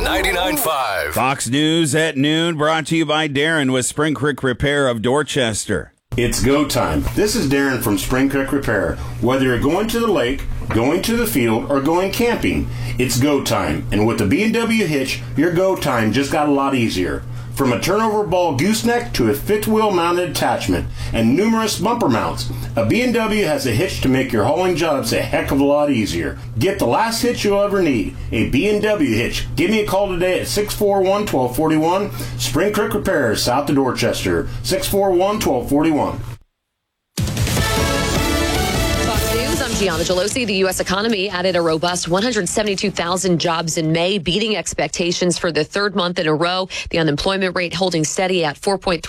99.5. Fox News at noon, brought to you by Darren with Spring Creek Repair of Dorchester. It's go time. This is Darren from Spring Creek Repair. Whether you're going to the lake, going to the field, or going camping, it's go time. And with the B&W hitch, your go time just got a lot easier. From a turnover ball gooseneck to a fifth wheel mounted attachment and numerous bumper mounts, a B&W has a hitch to make your hauling jobs a heck of a lot easier. Get the last hitch you'll ever need, a B&W hitch. Give me a call today at 641-1241. Spring Creek Repair, south of Dorchester, 641-1241. I'm Gianna Gelosi. The U.S. economy added a robust 172,000 jobs in May, beating expectations for the third month in a row. The unemployment rate holding steady at 4.3%.